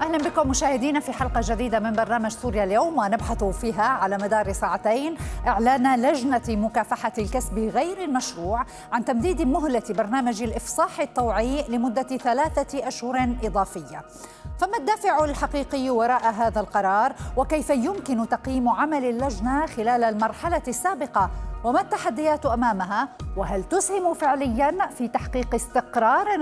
أهلا بكم مشاهدينا في حلقة جديدة من برنامج سوريا اليوم، ونبحث فيها على مدار ساعتين إعلان لجنة مكافحة الكسب غير المشروع عن تمديد مهلة برنامج الإفصاح الطوعي لمدة 3 أشهر إضافية. فما الدافع الحقيقي وراء هذا القرار؟ وكيف يمكن تقييم عمل اللجنة خلال المرحلة السابقة؟ وما التحديات أمامها؟ وهل تسهم فعليا في تحقيق استقرار